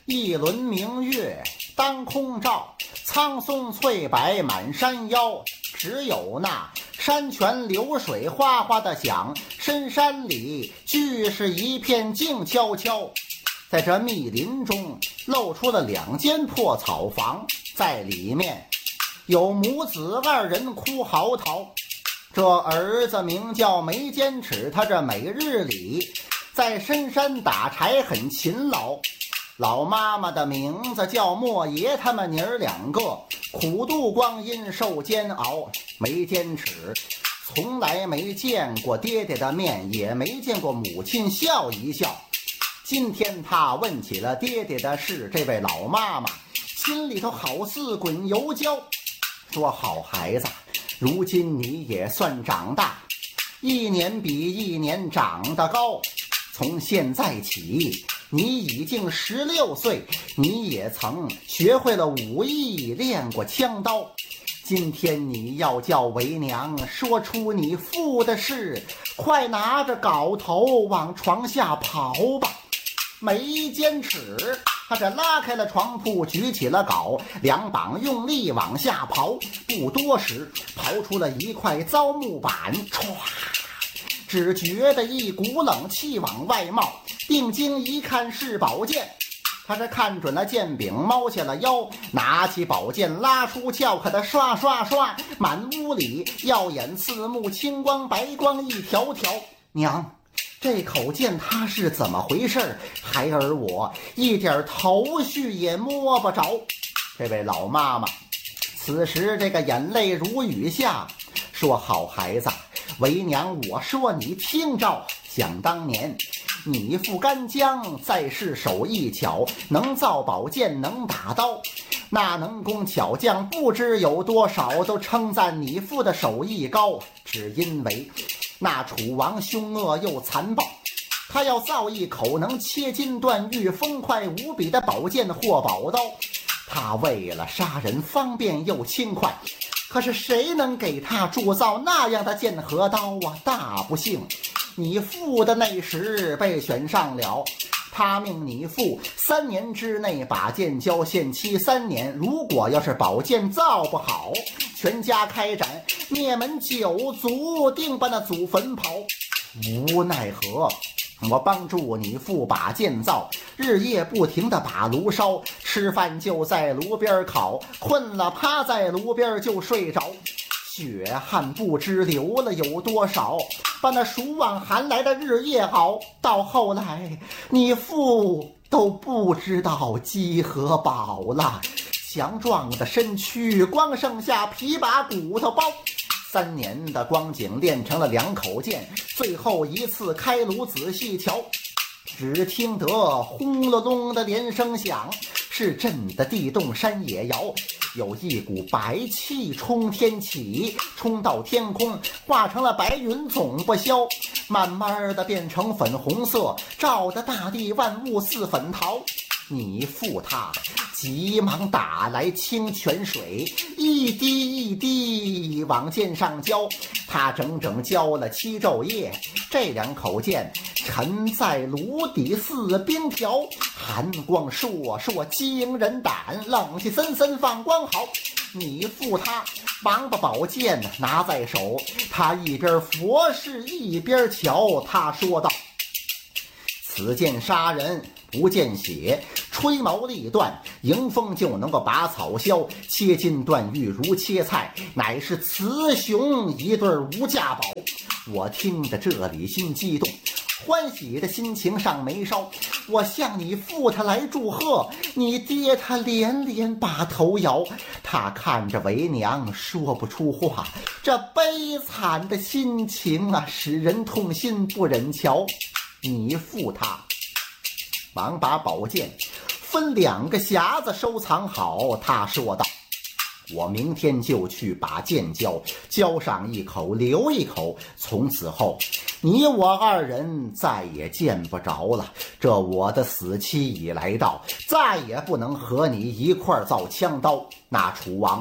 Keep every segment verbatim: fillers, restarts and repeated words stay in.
一轮明月当空照，苍松翠柏满山腰。只有那山泉流水哗哗的响，深山里俱是一片静悄悄。在这密林中露出了两间破草房，在里面有母子二人哭嚎啕。这儿子名叫梅坚尺，他这每日里在深山打柴很勤劳。老妈妈的名字叫莫爷，他们娘儿两个苦度光阴受煎熬。梅坚尺从来没见过爹爹的面，也没见过母亲笑一笑。今天他问起了爹爹的事，这位老妈妈心里头好似滚油胶，说好孩子，如今你也算长大，一年比一年长得高。从现在起你已经十六岁，你也曾学会了武艺，练过枪刀。今天你要叫为娘说出你父的事，快拿着镐头往床下刨吧。没坚持，他这拉开了床铺，举起了镐，两膀用力往下刨。不多时，刨出了一块糟木板，唰，只觉得一股冷气往外冒。定睛一看是宝剑，他是看准了剑柄，猫下了腰，拿起宝剑拉出鞘，可他刷刷刷，满屋里耀眼刺目，青光白光一条条。娘，这口剑它是怎么回事？孩儿我一点头绪也摸不着。这位老妈妈此时这个眼泪如雨下，说好孩子，为娘我说你听着，想当年你父干将在世手艺巧，能造宝剑能打刀，那能工巧匠不知有多少，都称赞你父的手艺高。只因为那楚王凶恶又残暴，他要造一口能切金断玉、风快无比的宝剑或宝刀。他为了杀人方便又轻快，可是谁能给他铸造那样的剑和刀啊？大不幸，你父的那时被选上了，他命你父三年之内把剑交，限期三年。如果要是宝剑造不好，全家开斩，灭门九族，定把那祖坟刨。无奈何，我帮助你父把剑造，日夜不停地把炉烧，吃饭就在炉边烤，困了趴在炉边就睡着。血汗不知流了有多少，把那暑往寒来的日夜熬。到后来你父都不知道饥和饱了，强壮的身躯光剩下皮把骨头包。三年的光景练成了两口剑，最后一次开炉仔细瞧，只听得轰隆隆的连声响，是震得地动山也摇。有一股白气冲天起，冲到天空，化成了白云总不消，慢慢的变成粉红色，照得大地万物似粉桃。你父他急忙打来清泉水，一滴一滴往剑上浇，他整整浇了七昼夜。这两口剑沉在炉底似冰条，寒光烁烁惊人胆，冷气森森放光好。你父他忙把宝剑拿在手，他一边佛事一边瞧，他说道：此剑杀人不见血，吹毛立断，迎风就能够拔草削，切金断玉如切菜，乃是雌雄一对无价宝。我听得这里心激动，欢喜的心情上眉梢，我向你父他来祝贺，你爹他连连把头摇。他看着为娘说不出话，这悲惨的心情啊，使人痛心不忍瞧。你父他忙把宝剑分两个匣子收藏好，他说道：我明天就去把剑交，交上一口留一口，从此后你我二人再也见不着了。这我的死期已来到，再也不能和你一块造枪刀。那楚王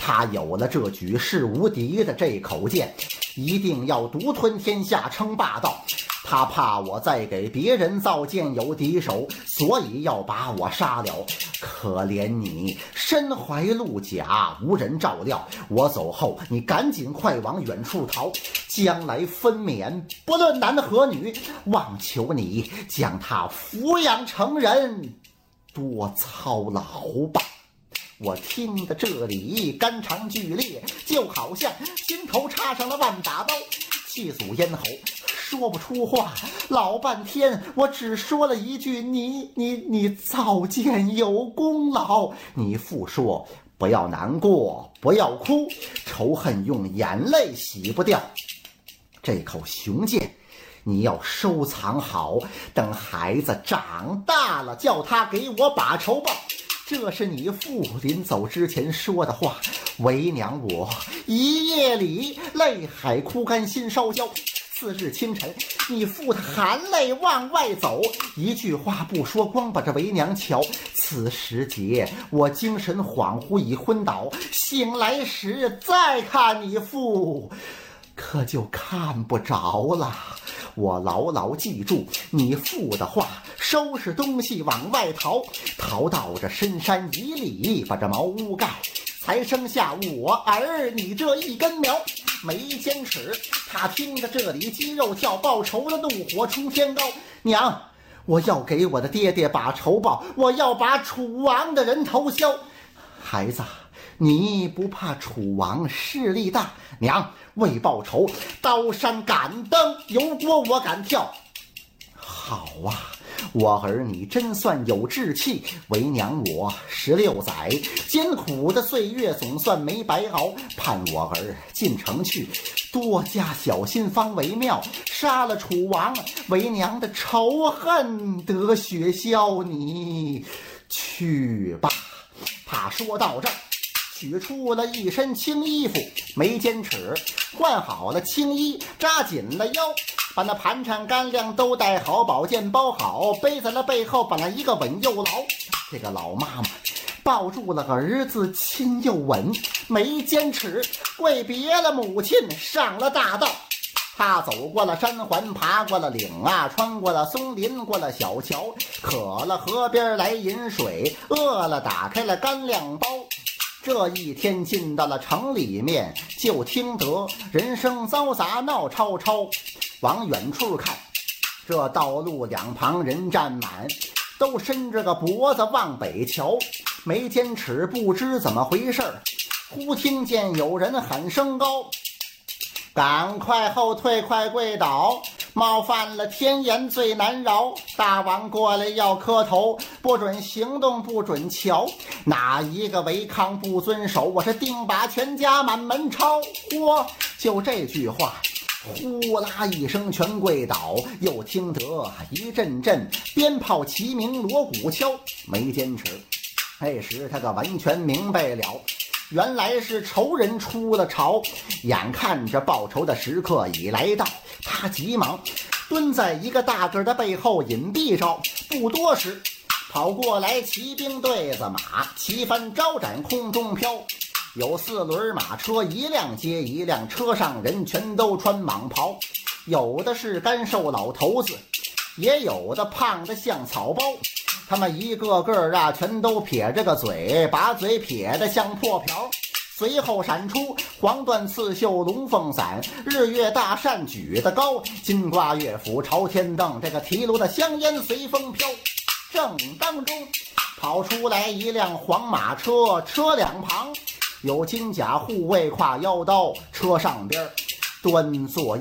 他有了这举世无敌的这口剑，一定要独吞天下称霸道。他怕我再给别人造剑有敌手，所以要把我杀了。可怜你身怀鹿甲，无人照料，我走后你赶紧快往远处逃，将来分娩不论男和女，望求你将他抚养成人，多操劳吧。我听得这里肝肠剧烈，就好像心头插上了万把刀，气阻咽喉，说不出话。老半天我只说了一句，你你你造剑有功劳。你父说不要难过，不要哭，仇恨用眼泪洗不掉。这口雄剑你要收藏好，等孩子长大了叫他给我把仇报。这是你父临走之前说的话。为娘我一夜里泪海枯干，心烧焦。次日清晨，你父他含泪往外走，一句话不说，光把这为娘瞧。此时节我精神恍惚已昏倒，醒来时再看你父，可就看不着了。我牢牢记住你父的话，收拾东西往外逃，逃到这深山一里，把这茅屋盖，才生下我儿你这一根苗。没坚持，他听着这里肌肉跳，报仇的怒火冲天高。娘，我要给我的爹爹把仇报，我要把楚王的人头削。孩子，你不怕楚王势力大？娘，为报仇，刀山敢登，油锅我敢跳。好啊，我儿你真算有志气。为娘我十六载艰苦的岁月总算没白熬，盼我儿进城去，多加小心方为妙。杀了楚王，为娘的仇恨得雪消。你去吧。他说到这儿，取出了一身青衣服，没坚持，换好了青衣，扎紧了腰，把那盘缠干粮都带好，宝剑包好，背在了背后，把那一个稳又牢。这个老妈妈抱住了儿子，亲又稳，没坚持，跪别了母亲，上了大道。他走过了山环，爬过了岭啊，穿过了松林，过了小桥，渴了河边来饮水，饿了打开了干粮包。这一天进到了城里面，就听得人声嘈杂，闹吵吵。往远处看，这道路两旁人站满，都伸着个脖子往北瞧。没坚持，不知怎么回事，忽听见有人喊声高，赶快后退，快跪倒，冒犯了天颜最难饶。大王过来要磕头，不准行动，不准瞧。哪一个违抗不遵守，我是定把全家满门抄。嚯，就这句话，呼啦一声全跪倒。又听得一阵阵鞭炮齐鸣，锣鼓敲。没坚持，那时他可完全明白了，原来是仇人出了巢，眼看着报仇的时刻已来到，他急忙蹲在一个大个的背后隐蔽着。不多时，跑过来骑兵对子马，旗帆招展空中飘。有四轮马车，一辆接一辆，车上人全都穿蟒袍，有的是干瘦老头子，也有的胖得像草包。他们一个个啊，全都撇着个嘴，把嘴撇得像破瓢。随后闪出黄缎刺绣龙凤伞，日月大扇举得高，金瓜乐府朝天蹬，这个提炉的香烟随风飘。正当中跑出来一辆黄马车，车两旁有金甲护卫挎腰刀，车上边端坐